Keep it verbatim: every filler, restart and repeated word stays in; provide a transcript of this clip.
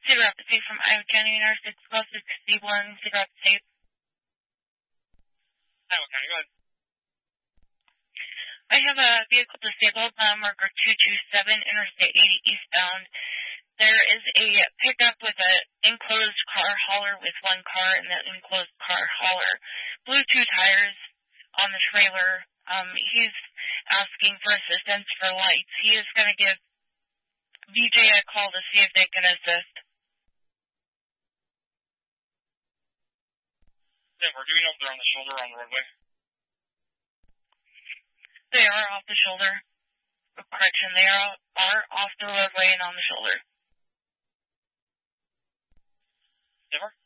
Zero Apathy from Iowa County, Interstate twelve sixty-one, Zero Apathy. Iowa County, go ahead. I have a vehicle disabled, uh, marker two two seven, Interstate eighty eastbound. There is a pickup with an enclosed car hauler with one car, and that enclosed car hauler blew two tires on the trailer. Um, he's asking for assistance for lights. He is going to give B J a call to see if they can assist. Denver, do we know if they're on the shoulder or on the roadway? They are off the shoulder. Correction, they are, are off the roadway and on the shoulder. Denver?